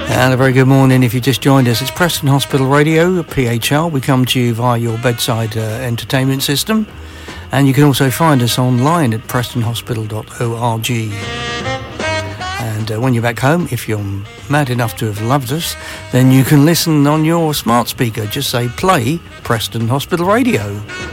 And a very good morning if you just joined us. It's Preston Hospital Radio, PHR. We come to you via your bedside entertainment system. And you can also find us online at prestonhospital.org. And when you're back home, if you're mad enough to have loved us, then you can listen on your smart speaker. Just say, play Preston Hospital Radio.